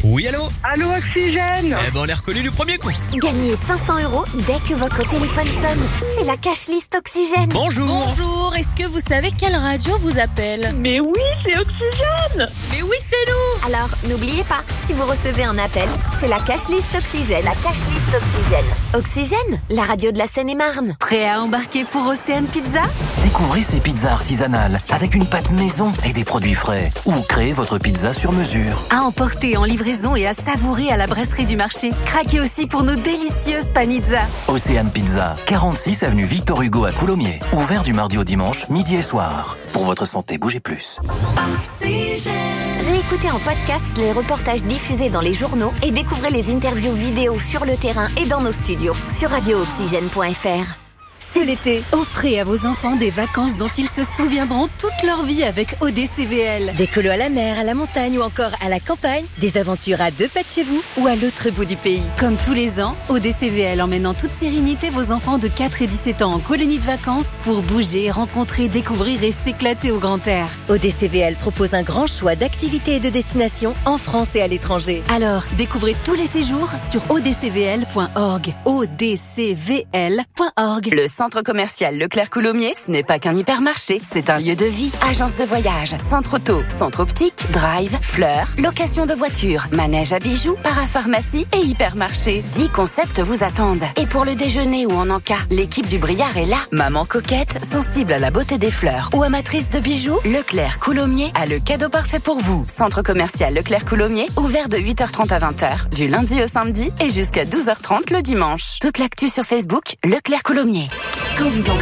Oui, allô? Allô, Oxygène? Eh ben, on est reconnu du premier coup. Gagnez 500 € dès que votre téléphone sonne. C'est la cash list Oxygène. Bonjour. Bonjour, est-ce que vous savez quelle radio vous appelle? Mais oui, c'est Oxygène! Mais oui, c'est nous! Alors, n'oubliez pas, si vous recevez un appel, c'est la cash list Oxygène. La cash list Oxygène. Oxygène, la radio de la Seine-et-Marne. Prêt à embarquer pour Océane Pizza? Découvrez ces pizzas artisanales avec une pâte maison et des produits frais. Ou créez votre pizza sur mesure. À emporter en livraison et à savourer à la brasserie du marché. Craquez aussi pour nos délicieuses panizzas. Océane Pizza, 46 avenue Victor Hugo à Coulommiers. Ouvert du mardi au dimanche, midi et soir. Pour votre santé, bougez plus. Réécoutez en podcast les reportages diffusés dans les journaux et découvrez les interviews vidéo sur le terrain et dans nos studios sur radiooxygène.fr. C'est l'été. Offrez à vos enfants des vacances dont ils se souviendront toute leur vie avec ODCVL. Des colos à la mer, à la montagne ou encore à la campagne. Des aventures à 2 pas de chez vous ou à l'autre bout du pays. Comme tous les ans, ODCVL emmène en toute sérénité vos enfants de 4 et 17 ans en colonie de vacances pour bouger, rencontrer, découvrir et s'éclater au grand air. ODCVL propose un grand choix d'activités et de destinations en France et à l'étranger. Alors, découvrez tous les séjours sur odcvl.org. odcvl.org. Le centre commercial Leclerc-Coulommiers, ce n'est pas qu'un hypermarché, c'est un lieu de vie. Agence de voyage, centre auto, centre optique, drive, fleurs, location de voitures, manège à bijoux, parapharmacie et hypermarché. 10 concepts vous attendent. Et pour le déjeuner ou en encas, l'équipe du Briard est là. Maman coquette, sensible à la beauté des fleurs ou amatrice de bijoux, Leclerc-Coulommiers a le cadeau parfait pour vous. Centre commercial Leclerc-Coulommiers, ouvert de 8h30 à 20h, du lundi au samedi et jusqu'à 12h30 le dimanche. Toute l'actu sur Facebook, Leclerc-Coulommiers. Quand vous en